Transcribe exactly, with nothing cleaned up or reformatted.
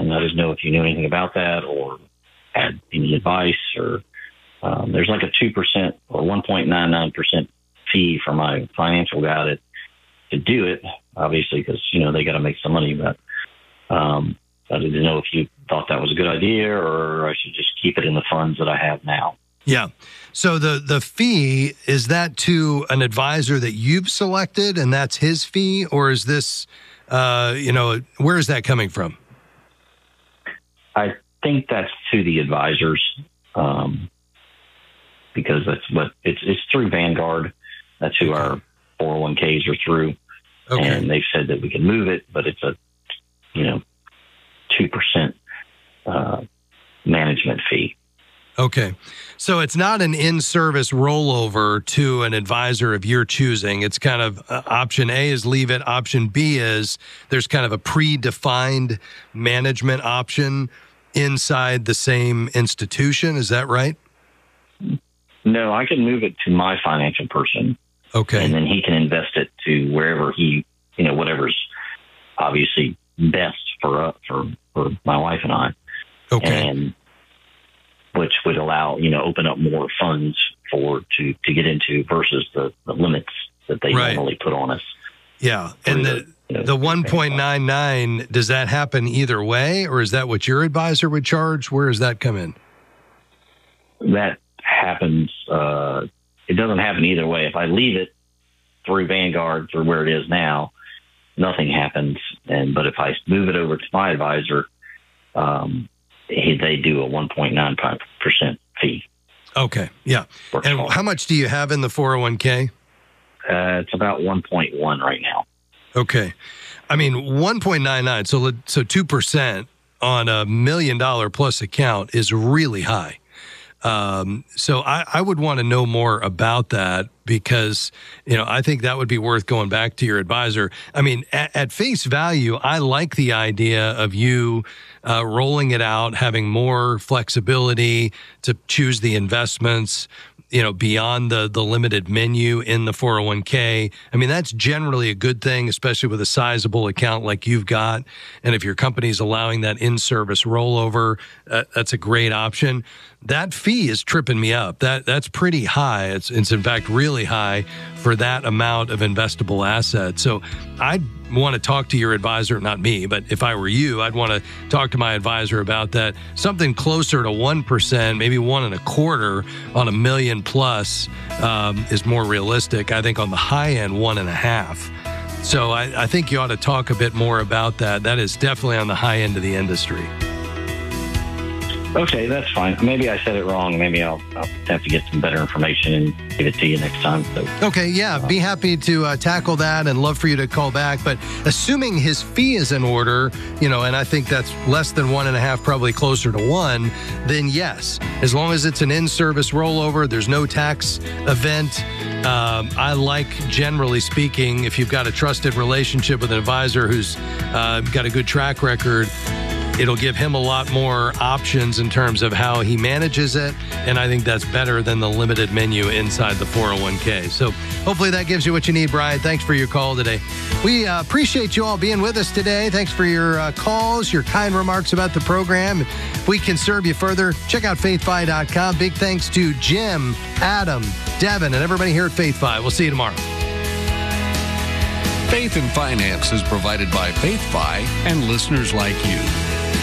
and I didn't know if you knew anything about that or had any advice. Or um, there's like a two percent or one point nine nine percent fee for my financial guy to, to do it, obviously, because, you know, they got to make some money. But um, I didn't know if you thought that was a good idea or I should just keep it in the funds that I have now. Yeah. So the, the fee, is that to an advisor that you've selected and that's his fee? Or is this, uh, you know, where is that coming from? I think that's to the advisors um, because that's what it's, it's through Vanguard. That's who Okay. our four oh one k's are through. Okay. And they've said that we can move it, but it's a, you know, two percent uh, management fee. Okay. So it's not an in-service rollover to an advisor of your choosing. It's kind of uh, option A is leave it. Option B is there's kind of a predefined management option inside the same institution. Is that right? No, I can move it to my financial person. Okay. And then he can invest it to wherever he, you know, whatever's obviously best for uh, for for my wife and I. Okay. And which would allow, you know, open up more funds for to to get into versus the, the limits that they Right. normally put on us. Yeah. And the you know, the one point nine nine, does that happen either way, or is that what your advisor would charge? Where does that come in? That happens. Uh, it doesn't happen either way. If I leave it through Vanguard through where it is now, nothing happens. And but if I move it over to my advisor, um, he, they do a one point nine five percent fee. Okay. Yeah. for And call. how much do you have in the four oh one k? Uh, it's about one point one right now. Okay. I mean, one point nine nine, so let- so two percent on a million dollar plus account is really high. Um, so I, I would want to know more about that because, you know, I think that would be worth going back to your advisor. I mean, at, at face value, I like the idea of you uh, rolling it out, having more flexibility to choose the investments, you know, beyond the the limited menu in the four oh one k. I mean, that's generally a good thing, especially with a sizable account like you've got. And if your company's allowing that in-service rollover, uh, that's a great option. That fee is tripping me up. That that's pretty high. It's it's in fact really high for that amount of investable assets. So I'd want to talk to your advisor, not me, but if I were you, I'd want to talk to my advisor about that. Something closer to one percent, maybe one and a quarter on a million plus um, is more realistic. I think on the high end, one and a half. So I, I think you ought to talk a bit more about that. That is definitely on the high end of the industry. Okay, that's fine. Maybe I said it wrong. Maybe I'll, I'll have to get some better information and give it to you next time. So. Okay, yeah, be happy to uh, tackle that and love for you to call back. But assuming his fee is in order, you know, and I think that's less than one and a half, probably closer to one, then yes, as long as it's an in-service rollover, there's no tax event. Um, I like, generally speaking, if you've got a trusted relationship with an advisor who's uh, got a good track record, it'll give him a lot more options in terms of how he manages it, and I think that's better than the limited menu inside the four oh one k. So hopefully that gives you what you need, Brian. Thanks for your call today. We uh, appreciate you all being with us today. Thanks for your uh, calls, your kind remarks about the program. If we can serve you further, check out faith fi dot com. Big thanks to Jim, Adam, Devin, and everybody here at FaithFi. We'll see you tomorrow. Faith and Finance is provided by FaithFi and listeners like you.